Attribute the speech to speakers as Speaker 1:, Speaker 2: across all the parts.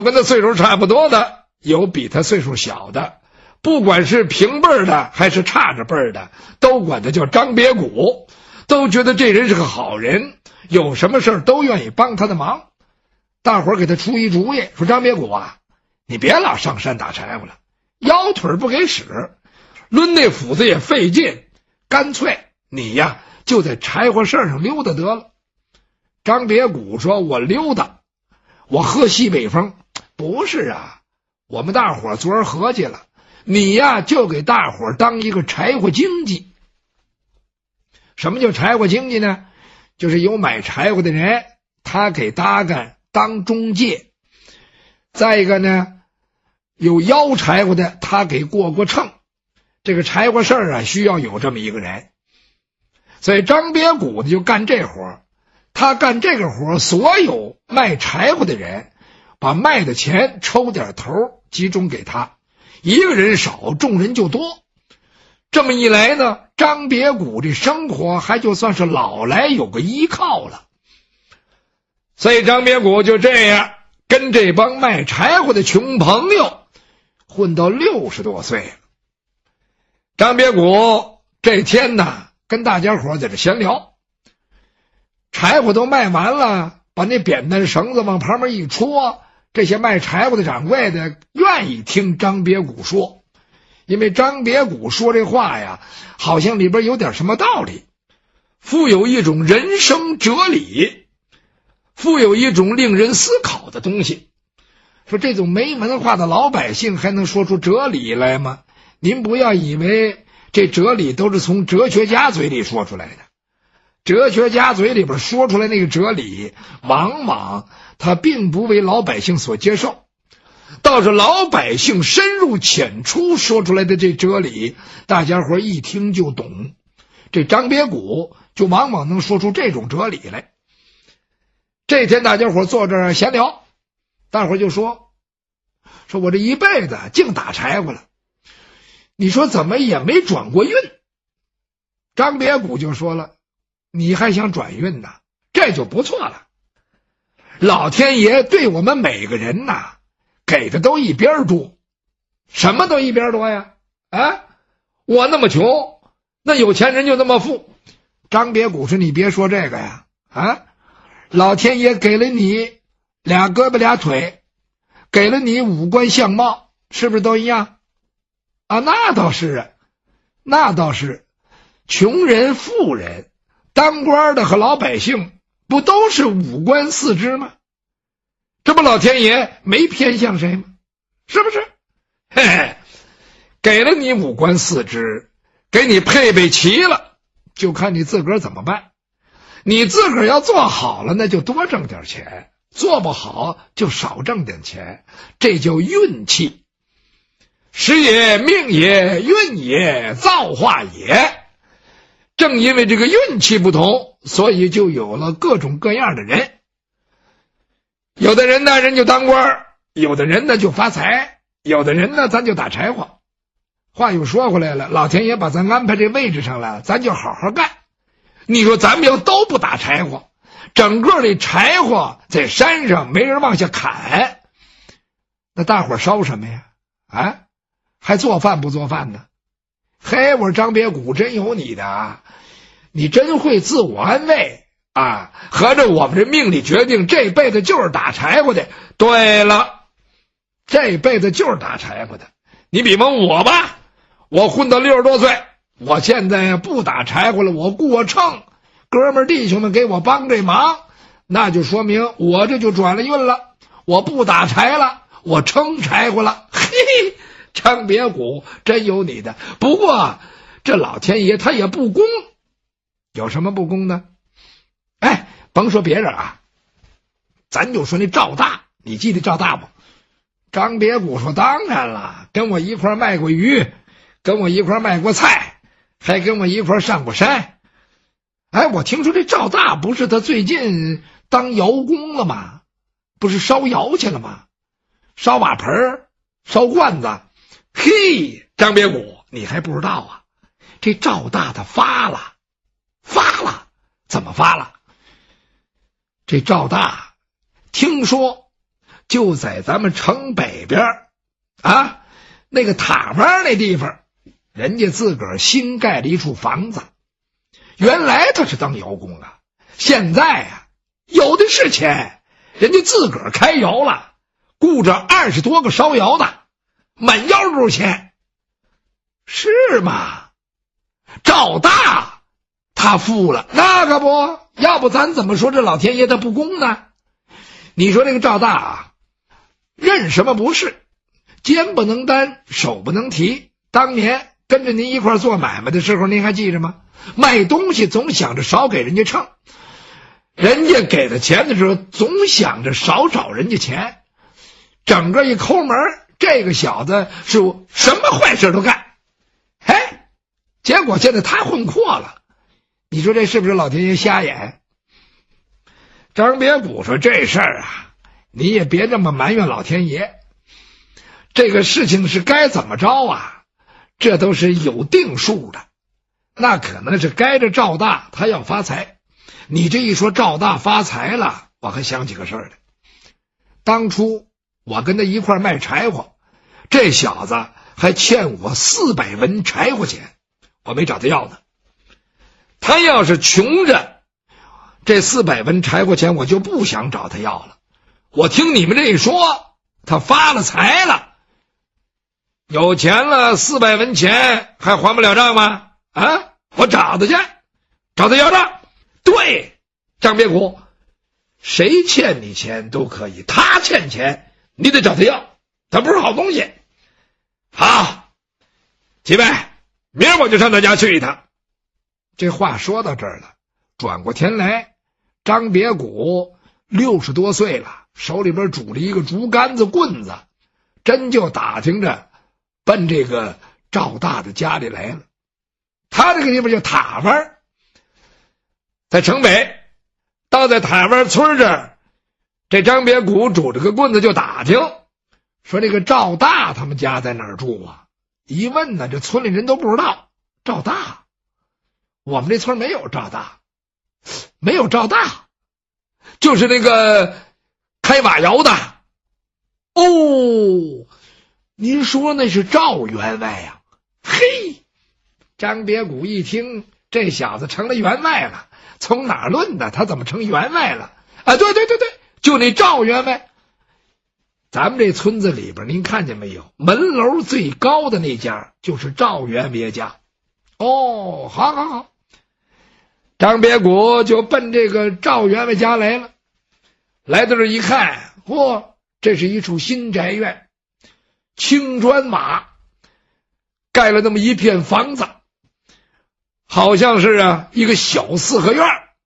Speaker 1: 跟他岁数差不多的，有比他岁数小的，不管是平辈儿的还是差着辈儿的，都管他叫张别谷，都觉得这人是个好人，有什么事儿都愿意帮他的忙。大伙儿给他出一主意，说张别谷啊，你别老上山打柴火了，腰腿不给使，抡那斧子也费劲，干脆你呀就在柴火事上溜达得了。张别谷说，我溜达，我喝西北风。不是啊，我们大伙儿昨儿合计了，你呀就给大伙儿当一个柴火经济。什么叫柴火经济呢？就是有买柴火的人，他给大干当中介，再一个呢，有腰柴火的，他给过秤。这个柴火事儿啊，需要有这么一个人。所以张别谷就干这活，他干这个活，所有卖柴火的人把卖的钱抽点头集中给他，一个人少，众人就多。这么一来呢，张别谷这生活还就算是老来有个依靠了。所以张别谷就这样跟这帮卖柴火的穷朋友混到60多岁了。张别谷这天呢，跟大家伙在这闲聊，柴火都卖完了，把那扁担绳子往旁边一戳，这些卖柴火的掌柜的愿意听张别谷说，因为张别谷说这话呀，好像里边有点什么道理，富有一种人生哲理，富有一种令人思考的东西。说这种没文化的老百姓还能说出哲理来吗？您不要以为这哲理都是从哲学家嘴里说出来的，哲学家嘴里边说出来那个哲理，往往他并不为老百姓所接受，倒是老百姓深入浅出说出来的这哲理，大家伙一听就懂。这张别谷就往往能说出这种哲理来。这天大家伙坐这儿闲聊，大伙就说我这一辈子净打柴火了，你说怎么也没转过运。张别谷就说了，你还想转运呢？这就不错了。老天爷对我们每个人呐，给的都一边多。什么都一边多呀？啊，我那么穷，那有钱人就那么富。张别谷说，你别说这个呀，啊，老天爷给了你俩胳膊俩腿，给了你五官相貌，是不是都一样啊？那倒是啊，那倒是。穷人富人，当官的和老百姓不都是五官四肢吗？这不老天爷没偏向谁吗？是不是？嘿嘿，给了你五官四肢，给你配备齐了，就看你自个儿怎么办。你自个儿要做好了，那就多挣点钱，做不好就少挣点钱，这叫运气。时也，命也，运也，造化也。正因为这个运气不同，所以就有了各种各样的人。有的人呢，人就当官，有的人呢就发财，有的人呢咱就打柴火。话又说回来了，老天爷把咱安排这位置上了，咱就好好干。你说咱们要都不打柴火，整个这柴火在山上没人往下砍，那大伙烧什么呀？啊，还做饭不做饭呢？嘿，我说张别谷真有你的啊，你真会自我安慰啊！合着我们这命里决定这辈子就是打柴火的。对了，这辈子就是打柴火的。你比方我吧，我混到60多岁，我现在不打柴火了，我过秤，哥们弟兄们给我帮这忙，那就说明我这就转了运了。我不打柴了，我称柴火了。嘿嘿，张别谷真有你的。不过这老天爷他也不公。有什么不公呢？哎，甭说别人啊，咱就说那赵大，你记得赵大不？张别谷说当然了，跟我一块卖过鱼，跟我一块卖过菜，还跟我一块上过山。哎，我听说这赵大不是他最近当窑工了吗？不是烧窑去了吗？烧瓦盆，烧罐子。嘿，张别谷你还不知道啊，这赵大他发了。怎么发了？这赵大听说就在咱们城北边啊，那个塔湾那地方，人家自个儿新盖了一处房子。原来他是当窑工啊，现在啊有的是钱，人家自个儿开窑了，雇着20多个烧窑的，满窑都是钱。是吗？赵大他富了，那可不，要不咱怎么说这老天爷他不公呢？你说这个赵大啊，认什么不是，肩不能担，手不能提。当年跟着您一块做买卖的时候，您还记着吗？卖东西总想着少给人家秤，人家给他钱的时候总想着少找人家钱，整个一抠门，这个小子是什么坏事都干。结果现在他混阔了，你说这是不是老天爷瞎眼？张别谷说，这事儿啊，你也别这么埋怨老天爷，这个事情是该怎么着啊，这都是有定数的。那可能是该着赵大他要发财。你这一说赵大发财了，我还想起个事儿来。当初我跟他一块卖柴火，这小子还欠我400文柴火钱，我没找他要呢。他要是穷着，这400文柴火钱我就不想找他要了。我听你们这一说，他发了财了，有钱了，400文钱还还不了账吗？啊，我找他去，找他要账。对，张别谷，谁欠你钱都可以，他欠钱你得找他要，他不是好东西。好，几位，明儿我就上他家去一趟。这话说到这儿了，转过天来，张别谷60多岁了，手里边拄着一个竹竿子棍子，真就打听着奔这个赵大的家里来了。他这个地方叫塔湾，在城北，到在塔湾村这儿，这张别谷拄着个棍子就打听，说这个赵大他们家在哪儿住啊？一问呢，这村里人都不知道。赵大，我们这村没有赵大，没有赵大，就是那个开瓦窑的。哦，您说那是赵员外呀？嘿，张别谷一听，这小子成了员外了。从哪儿论的？他怎么成员外了？啊，对，就那赵员外。咱们这村子里边，您看见没有？门楼最高的那家就是赵员外家。哦，好，张别谷就奔这个赵员外家来了。来到这一看，嚯，这是一处新宅院，青砖瓦，盖了那么一片房子，好像是一个小四合院。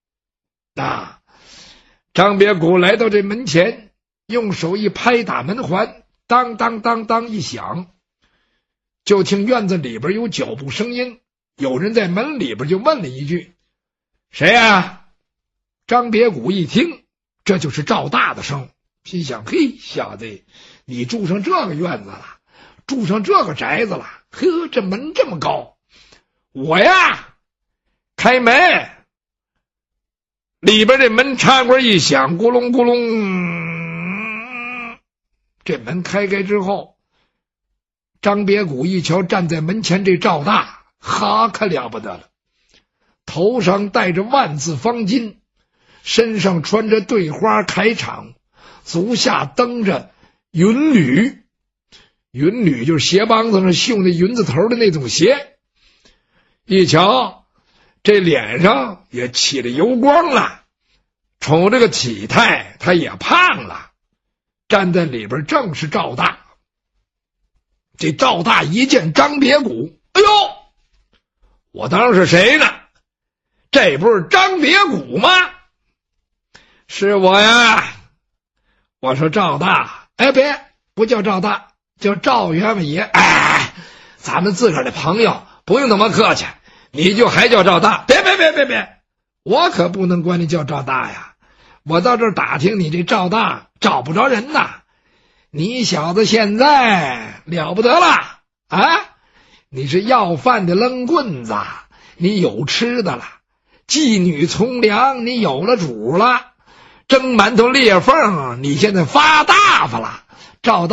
Speaker 1: 张别谷来到这门前，用手一拍打门环，当当当当一响，就听院子里边有脚步声音，有人在门里边就问了一句：“谁呀？”张别谷一听，这就是赵大的声，心想：嘿，小子，你住上这个院子了，住上这个宅子了，呵，这门这么高，我呀开门，里边这门插棍一响，咕隆咕隆，这门开之后，张别谷一瞧站在门前这赵大，哈，可了不得了，头上戴着万字方巾，身上穿着对花铠氅，足下蹬着云履，云履就是鞋帮子上绣那云字头的那种鞋。一瞧这脸上也起了油光了，瞅这个体态他也胖了，站在里边正是赵大。这赵大一见张别谷，哎呦，我当是谁呢？这不是张别谷吗？是我呀。我说赵大，哎，别，不叫赵大，叫赵员外爷。哎，咱们自个儿的朋友，不用那么客气，你就还叫赵大。别，我可不能管你叫赵大呀。我到这儿打听你这赵大找不着人呐。你小子现在了不得了啊！你是要饭的扔棍子，你有吃的了；妓女从良，你有了主了。 蒸馒头裂缝，你现在发大发了。赵